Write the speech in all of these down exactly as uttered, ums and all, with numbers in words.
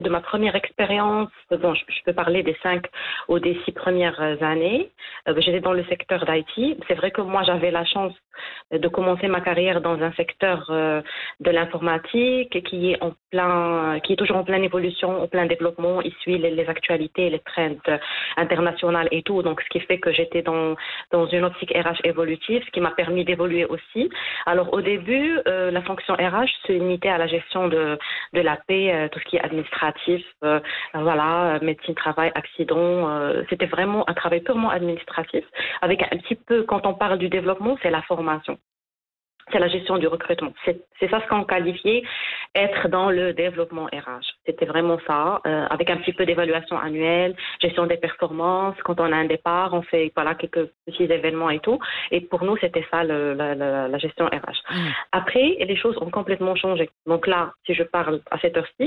de ma première expérience, bon, je, je peux parler des cinq ou des six premières années, euh, j'étais dans le secteur d'I T. C'est vrai que moi, j'avais la chance de commencer ma carrière dans un secteur euh, de l'informatique qui est en plein, qui est toujours en pleine évolution, en plein développement. Il suit les, les actualités, les trends internationales et tout. Donc, ce qui fait que j'étais dans dans une optique R H évolutive, ce qui m'a permis d'évoluer aussi. Alors, au début, euh, la fonction R H se limitait à la gestion de de la paix, euh, tout ce qui est administratif. Euh, voilà, médecine, travail, accident. Euh, c'était vraiment un travail purement administratif. Avec un petit peu, quand on parle du développement, c'est la formation. C'est la gestion du recrutement. C'est, c'est ça ce qu'on qualifiait être dans le développement R H. C'était vraiment ça, euh, avec un petit peu d'évaluation annuelle, gestion des performances. Quand on a un départ, on fait voilà quelques petits événements et tout. Et pour nous, c'était ça le, la, la, la gestion R H. Mmh. Après, les choses ont complètement changé. Donc là, si je parle à cette heure-ci,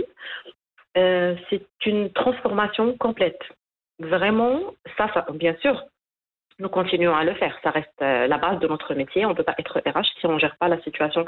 Euh, c'est une transformation complète. Vraiment, ça, ça, bien sûr, nous continuons à le faire. Ça reste euh, la base de notre métier. On ne peut pas être R H si on ne gère pas la situation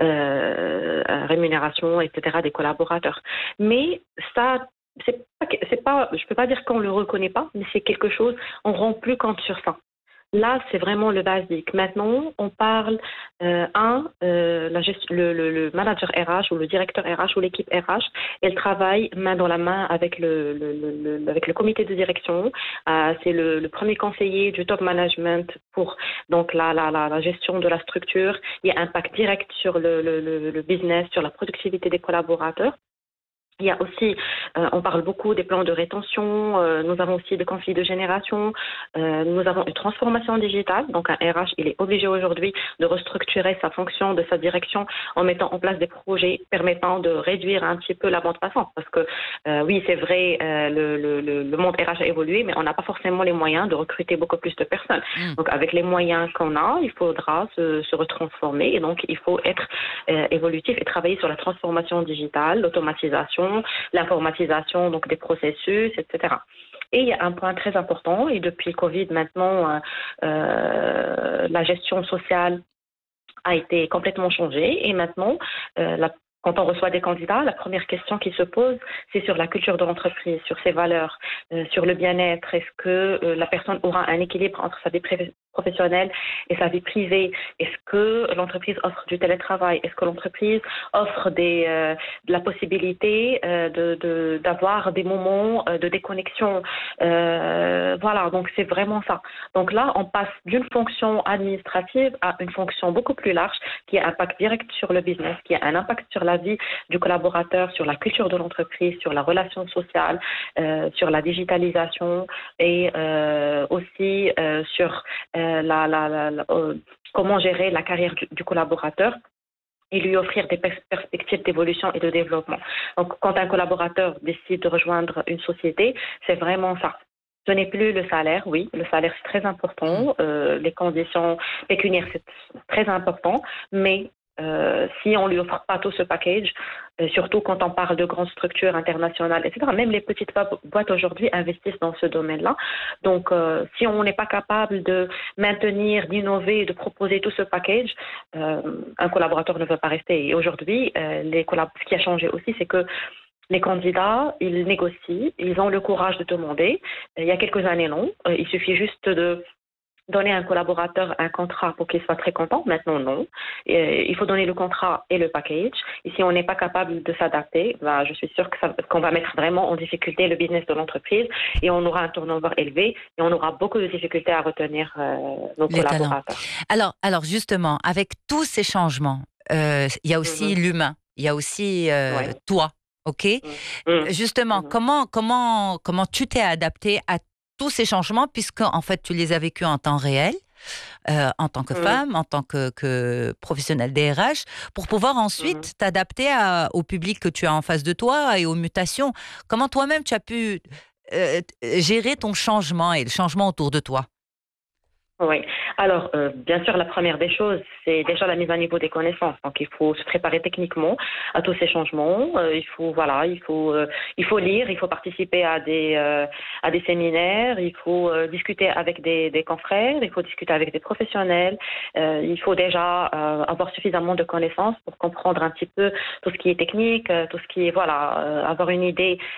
euh, rémunération, et cetera des collaborateurs. Mais ça, c'est pas, c'est pas, je ne peux pas dire qu'on ne le reconnaît pas, mais c'est quelque chose, on ne rend plus compte sur ça. Là, c'est vraiment le basique. Maintenant, on parle, euh, un, euh, la gest- le, le, le manager R H ou le directeur R H ou l'équipe R H, elle travaille main dans la main avec le, le, le, le avec le comité de direction. Euh, c'est le, le premier conseiller du top management pour donc la, la, la, la gestion de la structure. Il y a un impact direct sur le, le, le, le business, sur la productivité des collaborateurs. Il y a aussi, euh, on parle beaucoup des plans de rétention, euh, nous avons aussi des conflits de génération, euh, nous avons une transformation digitale, donc un R H, il est obligé aujourd'hui de restructurer sa fonction, de sa direction en mettant en place des projets permettant de réduire un petit peu la bande passante, parce que euh, oui, c'est vrai, euh, le, le, le monde R H a évolué, mais on n'a pas forcément les moyens de recruter beaucoup plus de personnes. Mmh. Donc avec les moyens qu'on a, il faudra se, se retransformer, et donc il faut être euh, évolutif et travailler sur la transformation digitale, l'automatisation, l'informatisation donc des processus, et cetera. Et il y a un point très important, et depuis Covid maintenant, euh, euh, la gestion sociale a été complètement changée, et maintenant, euh, la quand on reçoit des candidats, la première question qui se pose, c'est sur la culture de l'entreprise, sur ses valeurs, euh, sur le bien-être. Est-ce que euh, la personne aura un équilibre entre sa vie professionnelle et sa vie privée? Est-ce que l'entreprise offre du télétravail? Est-ce que l'entreprise offre des, euh, de la possibilité euh, de, de, d'avoir des moments euh, de déconnexion? euh, Voilà, donc c'est vraiment ça. Donc là, on passe d'une fonction administrative à une fonction beaucoup plus large qui a un impact direct sur le business, qui a un impact sur la vie du collaborateur, sur la culture de l'entreprise, sur la relation sociale, euh, sur la digitalisation et euh, aussi euh, sur euh, la, la, la, la euh, comment gérer la carrière du, du collaborateur et lui offrir des pers- perspectives d'évolution et de développement. Donc, quand un collaborateur décide de rejoindre une société, c'est vraiment ça. Ce n'est plus le salaire, oui, le salaire c'est très important, euh, les conditions pécuniaires c'est très important, mais Euh, si on lui offre pas tout ce package, euh, surtout quand on parle de grandes structures internationales, et cetera. Même les petites boîtes aujourd'hui investissent dans ce domaine-là. Donc, euh, si on n'est pas capable de maintenir, d'innover, de proposer tout ce package, euh, un collaborateur ne veut pas rester. Et aujourd'hui, euh, les collab- ce qui a changé aussi, c'est que les candidats, ils négocient, ils ont le courage de demander. Il y a quelques années, non. Il suffit juste de donner à un collaborateur un contrat pour qu'il soit très content. Maintenant, non. Et il faut donner le contrat et le package. Et si on n'est pas capable de s'adapter, bah, je suis sûre que ça, qu'on va mettre vraiment en difficulté le business de l'entreprise et on aura un turnover élevé et on aura beaucoup de difficultés à retenir euh, nos les collaborateurs. Talents. Alors, alors justement, avec tous ces changements, euh, il y a aussi mm-hmm. l'humain, il y a aussi euh, ouais. toi, ok mm-hmm. Justement, mm-hmm. comment, comment, comment tu t'es adapté à tous ces changements, puisque en fait tu les as vécus en temps réel, euh, en tant que mmh. femme, en tant que, que professionnelle des R H, pour pouvoir ensuite mmh. t'adapter à, au public que tu as en face de toi et aux mutations. Comment toi-même tu as pu euh, gérer ton changement et le changement autour de toi? Oui. Alors, euh, bien sûr, la première des choses, c'est déjà la mise à niveau des connaissances. Donc, il faut se préparer techniquement à tous ces changements. Euh, il faut, voilà, il faut, euh, il faut lire, il faut participer à des, euh, à des séminaires, il faut euh, discuter avec des, des confrères, il faut discuter avec des professionnels. Euh, il faut déjà euh, avoir suffisamment de connaissances pour comprendre un petit peu tout ce qui est technique, euh, tout ce qui est, voilà, euh, avoir une idée